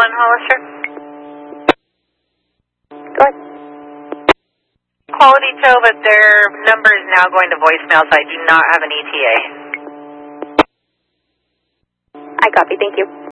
on Hollister. Go ahead. Quality Tow, but their number is now going to voicemail, so I do not have an ETA. I copy, thank you.